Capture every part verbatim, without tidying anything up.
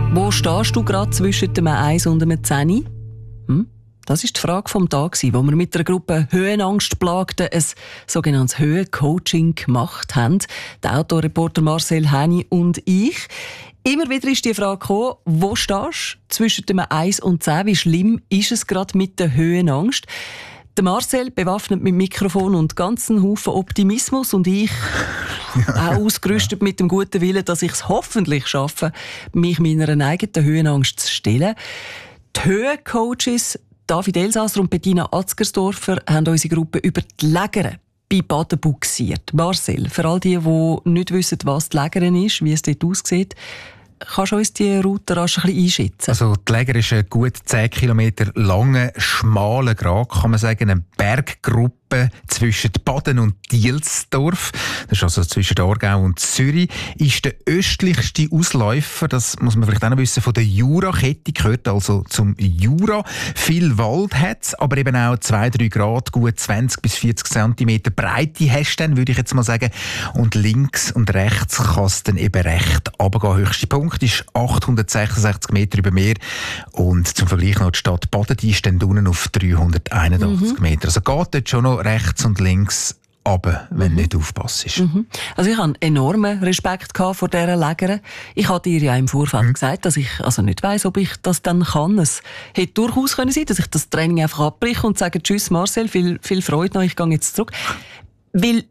Wo stehst du gerade zwischen einem eins und einem zehn? Hm? Das ist die Frage vom Tag, wo wir mit einer Gruppe Höhenangstplagten ein sogenanntes Höhencoaching gemacht haben. Der Autoreporter Marcel Häni und ich. Immer wieder ist die Frage gekommen, wo stehst du zwischen dem eins und zehn? Wie schlimm ist es gerade mit der Höhenangst? Der Marcel bewaffnet mit Mikrofon und ganzen Haufen Optimismus und ich auch ausgerüstet mit dem guten Willen, dass ich es hoffentlich schaffe, mich meiner eigenen Höhenangst zu stellen. Die Höhencoaches David Elsasser und Bettina Atzgersdorfer haben unsere Gruppe über die Lägere bei Baden buxiert. Marcel, für all die, die nicht wissen, was die Lägere ist, wie es dort aussieht, kannst du uns die Route rasch ein bisschen einschätzen? Also die Lägere ist ein gut zehn Kilometer langer, schmaler Grat, kann man sagen, eine Berggruppe zwischen Baden und Dielsdorf. Das ist also zwischen Aargau und Zürich. Ist der östlichste Ausläufer, das muss man vielleicht auch noch wissen, von der Jurakette, gehört also zum Jura. Viel Wald hat es, aber eben auch zwei bis drei Grad, gut zwanzig bis vierzig Zentimeter Breite hast du dann, würde ich jetzt mal sagen. Und links und rechts kann es dann eben recht runtergehen. Höchster Punkt ist achthundertsechsundsechzig Meter über Meer. Und zum Vergleich noch die Stadt Baden, die ist dann unten auf dreihunderteinundachtzig mhm. Meter. Also geht dort schon noch rechts und links runter, wenn mhm. nicht aufpasst. Mhm. Also ich hatte enormen Respekt vor dieser Lägere. Ich hatte dir ja im Vorfeld mhm. gesagt, dass ich also nicht weiss, ob ich das dann kann. Es hätte durchaus können sein, dass ich das Training einfach abbreche und sage, tschüss Marcel, viel, viel Freude noch, ich gehe jetzt zurück. Weil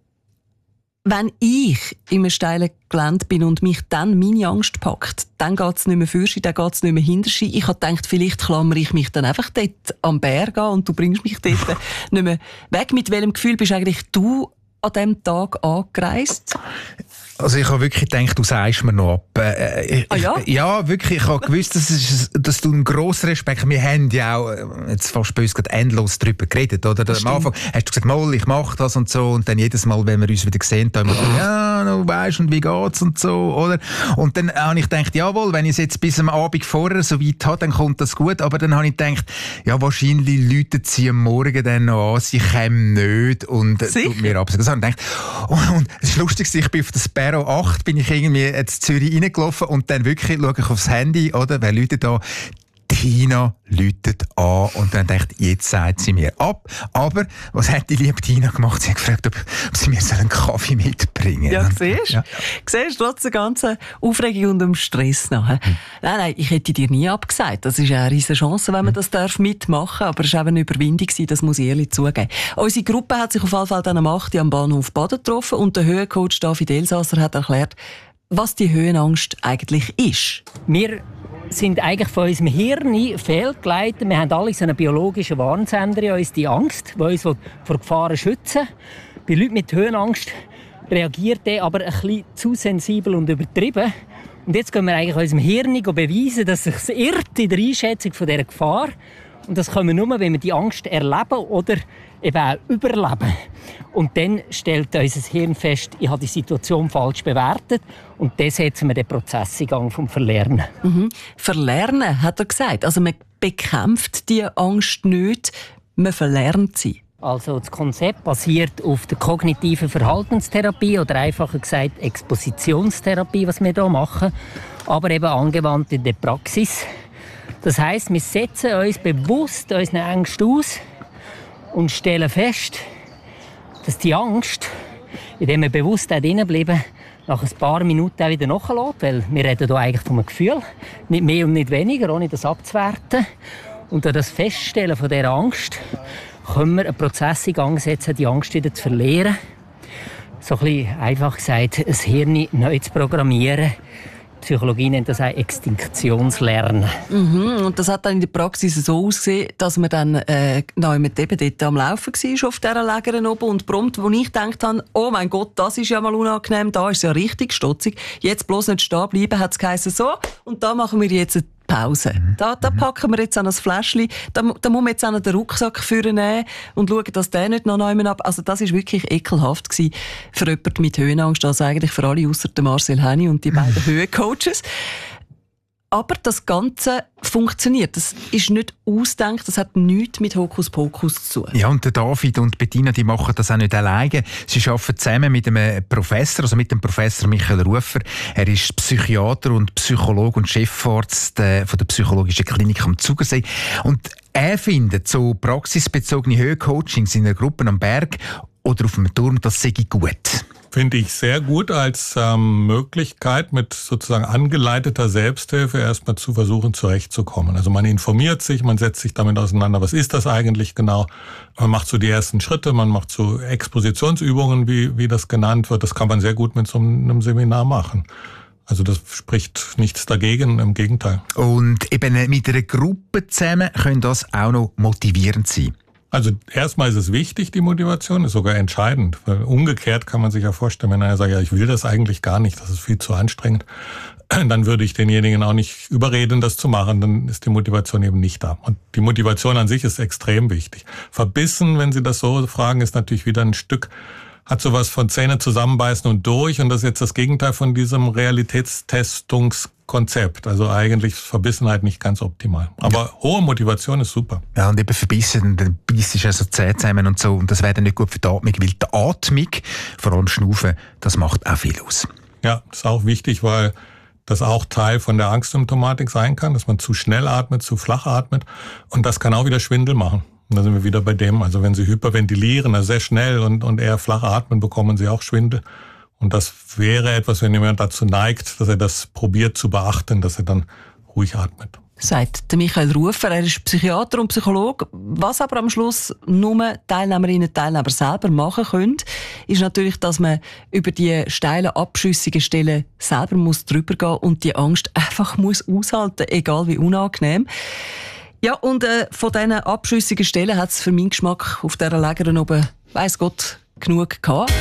wenn ich in einem steilen Gelände bin und mich dann meine Angst packt, dann geht es nicht mehr für sich, dann geht es nicht mehr hinter sich. Ich habe gedacht, vielleicht klammere ich mich dann einfach dort am Berg an und du bringst mich dort nicht mehr weg. Mit welchem Gefühl bist eigentlich du an diesem Tag angereist? Also ich habe wirklich gedacht, du sagst mir noch ab. Äh, ich, ah ja? Ja, wirklich. Ich habe gewusst, dass, es, dass du einen grossen Respekt hast. Wir haben ja auch jetzt fast bei uns gerade endlos darüber geredet. Oder? Am Anfang hast du gesagt, mal, ich mache das und so. Und dann jedes Mal, wenn wir uns wieder sehen, haben wir gesagt, ja, du weisst, und wie geht's und so. Oder? Und dann habe ich gedacht, jawohl, wenn ich es jetzt bis am Abend vorher so weit habe, dann kommt das gut. Aber dann habe ich gedacht, ja, wahrscheinlich läuten sie am Morgen dann noch an, sie kommen nicht. Und äh, tut mir absagen. Das habe ich gedacht. Und, und es ist lustig, ich bin auf das Berg acht bin ich irgendwie jetzt in Zürich reingelaufen und dann wirklich schaue ich aufs Handy, oder? Wer läutet da? Tina läutet an und dann dachte ich, jetzt sagt sie mir ab. Aber was hat die liebe Tina gemacht? Sie hat gefragt, ob, ob sie mir einen Kaffee mitbringen. Ja, siehst du? Ja. Siehst du, trotz der ganzen Aufregung und dem Stress nachher. Hm. Nein, nein, ich hätte dir nie abgesagt. Das ist eine riesige Chance, wenn man das darf mitmachen darf. Aber es war eben eine Überwindung, das muss ich ehrlich zugeben. Unsere Gruppe hat sich auf jeden Fall dann am acht Uhr am Bahnhof Baden getroffen und der Höhencoach David Elsasser hat erklärt, was die Höhenangst eigentlich ist. Wir sind eigentlich von unserem Hirn fehlgeleitet. Wir haben alle so einen biologischen Warnsender in uns, die Angst, die uns vor Gefahren schützen. Bei Leuten mit Höhenangst reagiert der aber ein bisschen zu sensibel und übertrieben. Und jetzt können wir eigentlich unserem Hirn beweisen, dass es sich irrt in der Einschätzung von dieser Gefahr. Und das können wir nur, wenn wir die Angst erleben oder eben auch überleben. Und dann stellt unser Hirn fest, ich habe die Situation falsch bewertet. Und dann setzen wir den Prozess in Gang vom Verlernen. Mhm. Verlernen, hat er gesagt. Also man bekämpft die Angst nicht, man verlernt sie. Also das Konzept basiert auf der kognitiven Verhaltenstherapie oder einfacher gesagt Expositionstherapie, was wir hier machen, aber eben angewandt in der Praxis. Das heisst, wir setzen uns bewusst unseren Ängsten aus und stellen fest, dass die Angst, indem wir bewusst da drinnen bleiben, nach ein paar Minuten auch wieder nachlässt. Weil wir reden hier eigentlich von einem Gefühl, nicht mehr und nicht weniger, ohne das abzuwerten. Und durch das Feststellen von dieser Angst können wir einen Prozess in Gang setzen, die Angst wieder zu verlieren. So ein bisschen einfach gesagt, das Hirn neu zu programmieren. Die Psychologie nennt das auch Extinktionslernen. Mhm, und das hat dann in der Praxis so ausgesehen, dass man dann äh, mit eben dort am Laufen war, auf dieser Lägeren oben. Und prompt, wo ich gedacht habe, oh mein Gott, das ist ja mal unangenehm, da ist es ja richtig stotzig. Jetzt bloß nicht stehen bleiben, hat es geheißen, so, und da machen wir jetzt eine Pause. Da, da packen wir jetzt an ein Fläschchen, da, da muss man jetzt an den Rucksack vornehmen und schauen, dass der nicht noch jemand ab... Also das war wirklich ekelhaft gewesen für jemanden mit Höhenangst, also eigentlich für alle, ausser Marcel Häni und die beiden Höhencoaches. Aber das Ganze funktioniert. Das ist nicht ausgedacht, das hat nichts mit Hokuspokus zu tun. Ja, und der David und Bettina, die machen das auch nicht alleine. Sie arbeiten zusammen mit einem Professor, also mit dem Professor Michael Rufer. Er ist Psychiater und Psychologe und Chefarzt äh, von der Psychologischen Klinik am Zugersee. Und er findet, so praxisbezogene Höhencoachings in einer Gruppe am Berg oder auf dem Turm, das sei gut. Finde ich sehr gut als ähm, Möglichkeit, mit sozusagen angeleiteter Selbsthilfe erstmal zu versuchen, zurechtzukommen. Also man informiert sich, man setzt sich damit auseinander, was ist das eigentlich genau? Man macht so die ersten Schritte, man macht so Expositionsübungen, wie, wie das genannt wird. Das kann man sehr gut mit so einem Seminar machen. Also das spricht nichts dagegen, im Gegenteil. Und eben mit einer Gruppe zusammen können das auch noch motivierend sein. Also erstmal ist es wichtig, die Motivation ist sogar entscheidend. Weil umgekehrt kann man sich ja vorstellen, wenn einer sagt, ja, ich will das eigentlich gar nicht, das ist viel zu anstrengend, dann würde ich denjenigen auch nicht überreden, das zu machen, dann ist die Motivation eben nicht da. Und die Motivation an sich ist extrem wichtig. Verbissen, wenn Sie das so fragen, ist natürlich wieder ein Stück, hat sowas von Zähne zusammenbeißen und durch, und das ist jetzt das Gegenteil von diesem Realitätstestungskonzept. Also eigentlich ist Verbissenheit nicht ganz optimal. Aber hohe Motivation ist super. Ja, und eben verbissen, dann beißt du also Zähne zusammen und so, und das wäre dann nicht gut für die Atmung, weil die Atmung, vor allem Schnaufen, das macht auch viel aus. Ja, ist auch wichtig, weil das auch Teil von der Angstsymptomatik sein kann, dass man zu schnell atmet, zu flach atmet, und das kann auch wieder Schwindel machen. Und da sind wir wieder bei dem, also wenn Sie hyperventilieren, also sehr schnell und, und eher flach atmen, bekommen Sie auch Schwindel. Und das wäre etwas, wenn jemand dazu neigt, dass er das probiert zu beachten, dass er dann ruhig atmet. Sagt der Michael Rufer, er ist Psychiater und Psychologe. Was aber am Schluss nur Teilnehmerinnen und Teilnehmer selber machen können, ist natürlich, dass man über die steilen, abschüssigen Stellen selber muss drüber gehen und die Angst einfach muss aushalten, egal wie unangenehm. Ja, und äh, von diesen abschüssigen Stellen hat es für meinen Geschmack auf dieser Lägeren oben, weiss Gott, genug gehabt.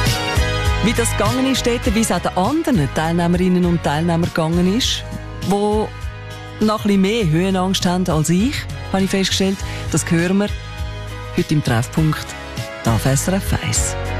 Wie das gegangen ist dort, wie es auch den anderen Teilnehmerinnen und Teilnehmern gegangen ist, die noch ein bisschen mehr Höhenangst haben als ich, habe ich festgestellt. Das hören wir heute im Treffpunkt auf S R F eins.